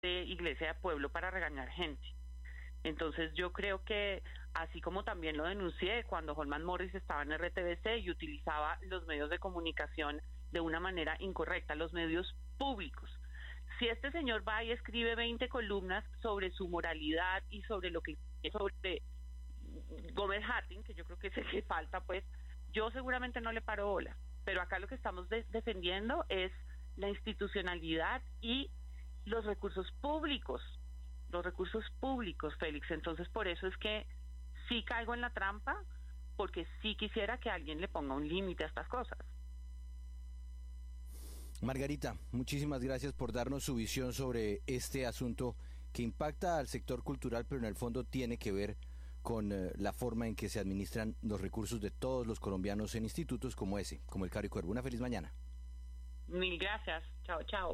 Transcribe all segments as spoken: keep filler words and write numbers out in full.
de Iglesia de Pueblo para regañar gente. Entonces yo creo que, así como también lo denuncié cuando Holman Morris estaba en R T V C y utilizaba los medios de comunicación de una manera incorrecta, los medios públicos. Si este señor va y escribe veinte columnas sobre su moralidad y sobre lo que sobre Gómez Hattin, que yo creo que es el que falta, pues yo seguramente no le paro bola. Pero acá lo que estamos de- defendiendo es la institucionalidad y los recursos públicos. los recursos públicos, Félix. Entonces, por eso es que sí caigo en la trampa, porque sí quisiera que alguien le ponga un límite a estas cosas. Margarita, muchísimas gracias por darnos su visión sobre este asunto que impacta al sector cultural, pero en el fondo tiene que ver con eh, la forma en que se administran los recursos de todos los colombianos en institutos como ese, como el Caro y Cuervo. Una feliz mañana. Mil gracias. Chao, chao.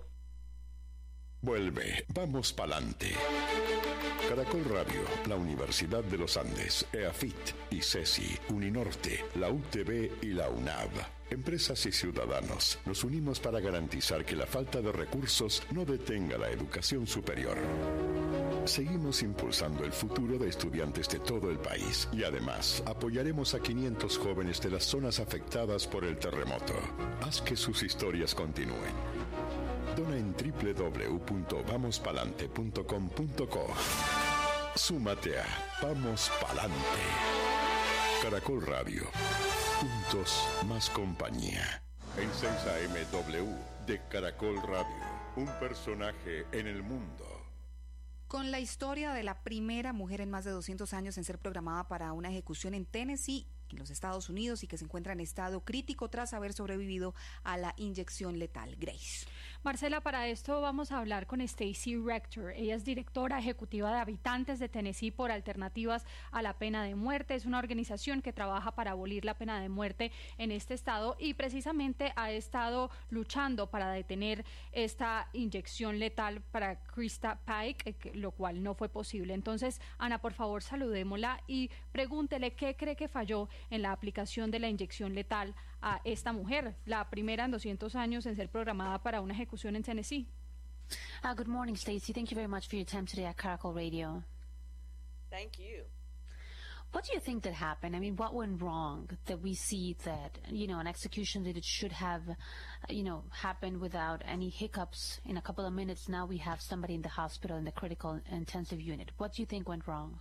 Vuelve, vamos pa'lante. Caracol Radio, la Universidad de los Andes, EAFIT, ICESI, Uninorte, la U T B y la UNAV. Empresas y ciudadanos, nos unimos para garantizar que la falta de recursos no detenga la educación superior. Seguimos impulsando el futuro de estudiantes de todo el país y además apoyaremos a quinientos jóvenes de las zonas afectadas por el terremoto. Haz que sus historias continúen. Dona en doble u doble u doble u punto vamos palante punto com punto co. Súmate a Vamos Palante. Caracol Radio. Juntos más compañía. En seis A M W de Caracol Radio. Un personaje en el mundo. Con la historia de la primera mujer en más de doscientos años en ser programada para una ejecución en Tennessee, en los Estados Unidos, y que se encuentra en estado crítico tras haber sobrevivido a la inyección letal. Grace. Marcela, para esto vamos a hablar con Stacey Rector. Ella es directora ejecutiva de Habitantes de Tennessee por Alternativas a la Pena de Muerte. Es una organización que trabaja para abolir la pena de muerte en este estado y precisamente ha estado luchando para detener esta inyección letal para Krista Pike, lo cual no fue posible. Entonces, Ana, por favor, saludémosla y pregúntele qué cree que falló en la aplicación de la inyección letal a esta mujer, la primera en doscientos años en ser programada para una ejecución en Tennessee. Uh, good morning, Stacey. Thank you very much for your time today at Caracol Radio. Thank you. What do you think that happened? I mean, what went wrong that we see that, you know, an execution that it should have, uh, you know, happened without any hiccups? In a couple of minutes now we have somebody in the hospital in the critical intensive unit. What do you think went wrong?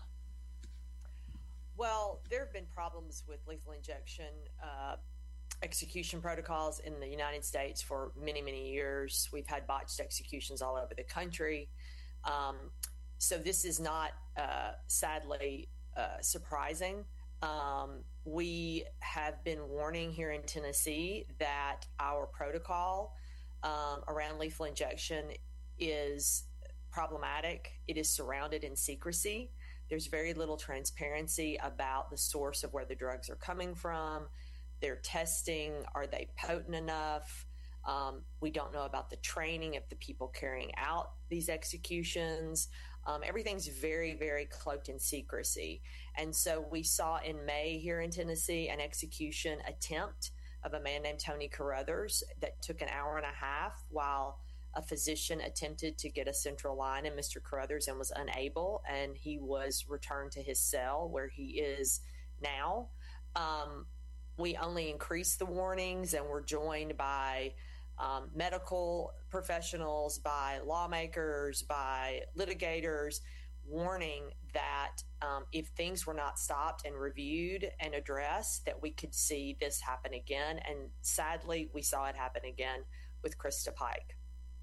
Well, there have been problems with lethal injection uh, execution protocols in the United States for many, many years. We've had botched executions all over the country. Um, so this is not, uh, sadly, uh, surprising. Um, we have been warning here in Tennessee that our protocol um, around lethal injection is problematic. It is surrounded in secrecy. There's very little transparency about the source of where the drugs are coming from, their testing, are they potent enough? Um, we don't know about the training of the people carrying out these executions. Um, everything's very, very cloaked in secrecy. And so we saw in May here in Tennessee an execution attempt of a man named Tony Carruthers that took an hour and a half while a physician attempted to get a central line in Mister Carruthers and was unable, and he was returned to his cell where he is now. Um, we only increased the warnings, and we're joined by um, medical professionals, by lawmakers, by litigators, warning that um, if things were not stopped and reviewed and addressed, that we could see this happen again. And sadly, we saw it happen again with Krista Pike.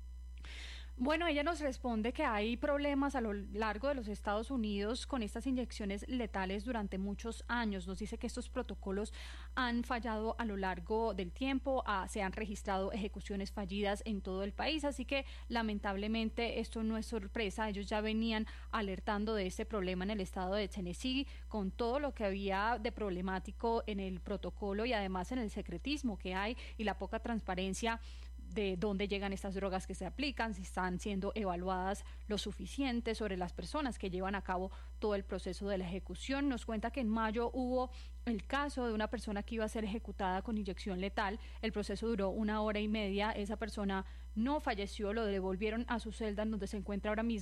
Bueno, ella nos responde que hay problemas a lo largo de los Estados Unidos con estas inyecciones letales durante muchos años. Nos dice que estos protocolos han fallado a lo largo del tiempo, ah, se han registrado ejecuciones fallidas en todo el país, así que lamentablemente esto no es sorpresa. Ellos ya venían alertando de este problema en el estado de Tennessee con todo lo que había de problemático en el protocolo y además en el secretismo que hay y la poca transparencia de dónde llegan estas drogas que se aplican, si están siendo evaluadas lo suficiente sobre las personas que llevan a cabo todo el proceso de la ejecución. Nos cuenta que en mayo hubo el caso de una persona que iba a ser ejecutada con inyección letal. El proceso duró una hora y media. Esa persona no falleció, lo devolvieron a su celda en donde se encuentra ahora mismo.